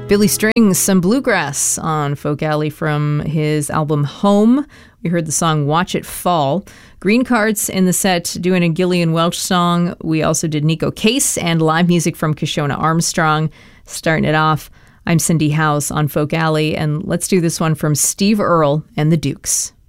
Billy Strings, some bluegrass on Folk Alley from his album Home. We heard the song Watch It Fall. Green Cards in the set doing a Gillian Welch song. We also did Nico Case and live music from Kishona Armstrong. Starting it off, I'm Cindy House on Folk Alley, and let's do this one from Steve Earle and the Dukes.